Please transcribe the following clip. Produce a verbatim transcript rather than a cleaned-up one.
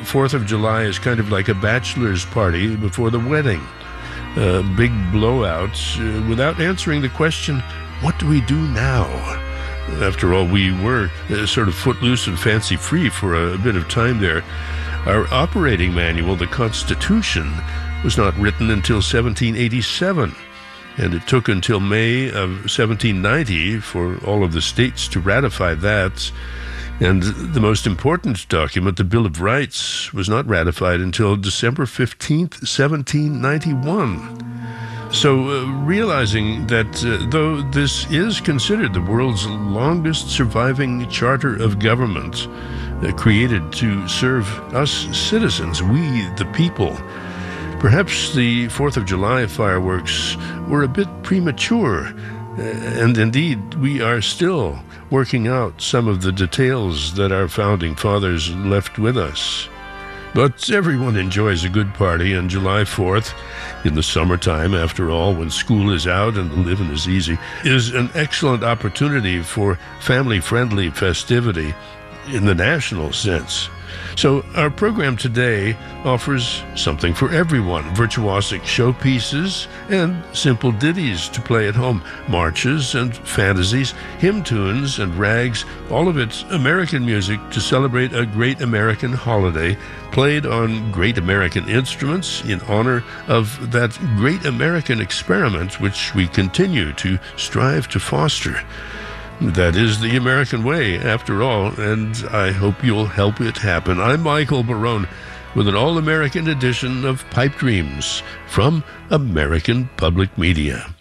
fourth of July is kind of like a bachelor's party before the wedding. A big blowout uh, without answering the question, what do we do now? After all, we were uh, sort of footloose and fancy-free for a, a bit of time there. Our operating manual, the Constitution, was not written until seventeen eighty-seven, and it took until May of seventeen ninety for all of the states to ratify that. And the most important document, the Bill of Rights, was not ratified until December fifteenth, seventeen ninety-one. So uh, realizing that uh, though this is considered the world's longest surviving charter of government, uh, created to serve us citizens, we the people, perhaps the fourth of July fireworks were a bit premature, uh, and indeed we are still working out some of the details that our founding fathers left with us. But everyone enjoys a good party on July fourth. In the summertime, after all, when school is out and the living is easy, is an excellent opportunity for family-friendly festivity in the national sense. So our program today offers something for everyone: virtuosic showpieces and simple ditties to play at home, marches and fantasies, hymn tunes and rags, all of it American music to celebrate a great American holiday, played on great American instruments in honor of that great American experiment which we continue to strive to foster. That is the American way, after all, and I hope you'll help it happen. I'm Michael Barone with an all-American edition of Pipe Dreams from American Public Media.